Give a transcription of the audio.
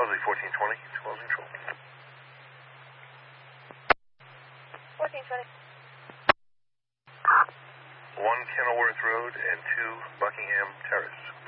Charlie 1420, it's closing control. 1420. 1 Kenilworth Road and 2 Buckingham Terrace.